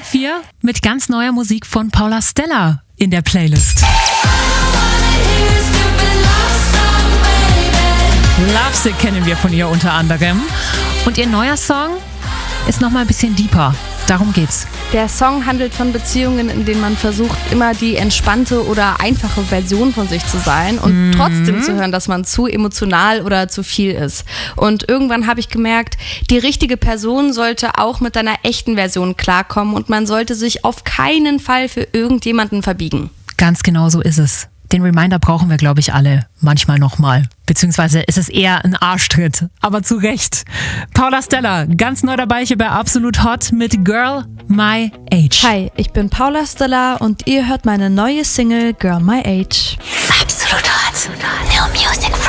4 mit ganz neuer Musik von Paula Stella in der Playlist. Lovesick kennen wir von ihr unter anderem. Und ihr neuer Song ist nochmal ein bisschen deeper. Darum geht's. Der Song handelt von Beziehungen, in denen man versucht, immer die entspannte oder einfache Version von sich zu sein und trotzdem zu hören, dass man zu emotional oder zu viel ist. Und irgendwann habe ich gemerkt, die richtige Person sollte auch mit deiner echten Version klarkommen und man sollte sich auf keinen Fall für irgendjemanden verbiegen. Ganz genau so ist es. Den Reminder brauchen wir, glaube ich, alle. Manchmal nochmal. Beziehungsweise ist es eher ein Arschtritt. Aber zu Recht. Paula Stella, ganz neu dabei hier bei Absolut Hot mit Girl My Age. Hi, ich bin Paula Stella und ihr hört meine neue Single Girl My Age. Absolut Hot. New music